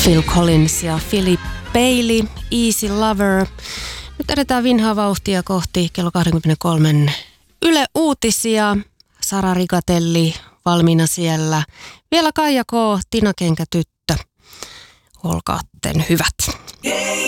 Phil Collins ja Philip Bailey, Easy Lover. Nyt edetään vinhaa vauhtia kohti kello 23 Yle Uutisia. Sara Rigatelli valmiina siellä. Vielä Kaija K, Tina Kenkätyttö. Olkaatten hyvät.